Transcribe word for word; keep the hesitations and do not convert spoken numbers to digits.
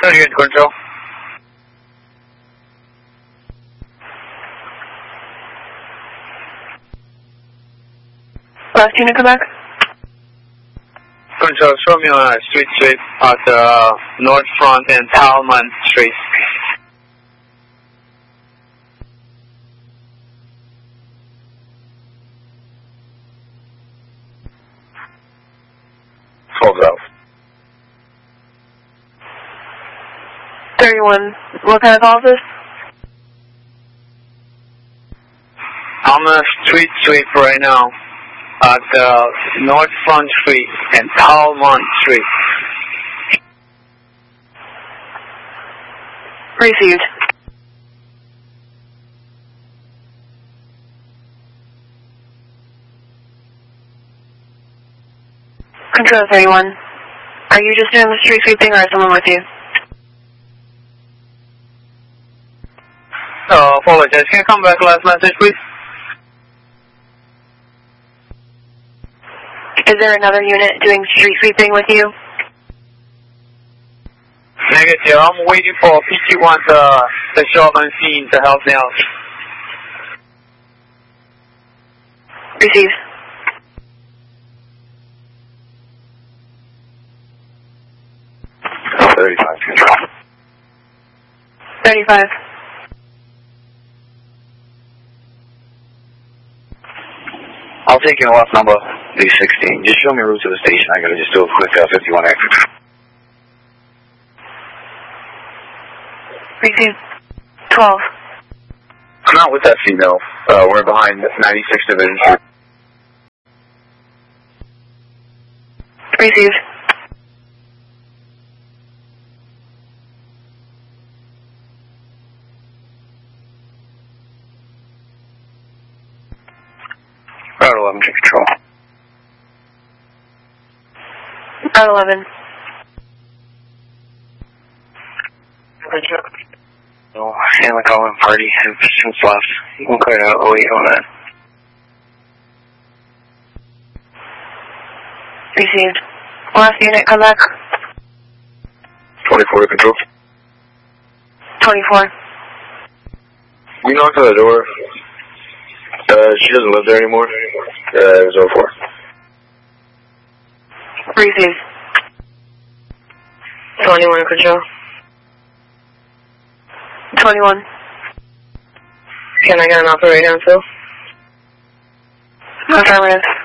Unit control. Last unit, come back. Control, show me on a street sweep at uh, North Front and Talman Street. twelve out. thirty-one, what kind of call is this? I'm on a street sweep right now at uh, North Front Street and Talman Street. Received. Control thirty-one. Are you just doing the street sweeping or is someone with you? Uh, apologize. Can you come back last message, please? Is there another unit doing street sweeping with you? Negative. I'm waiting for P T one to, to show up on scene to help me out. Received. thirty-five, control. thirty-five. I'll take your left number, D sixteen. Just show me a route to the station. I gotta just do a quick uh, fifty-one exit. Received. twelve. I'm not with that female. Uh, we're behind ninety-sixth Division Street. Received. Route eleven to control. Route eleven. No, and like all in party have since left. You can clear out oh eight on that. Received. Last unit, come back. twenty-four to control. twenty-four. We knocked on the door. Uh, she doesn't live there anymore. Uh, it was oh four. Received. twenty-one control. twenty-one. Can I get an operator on Phil? Affirmative.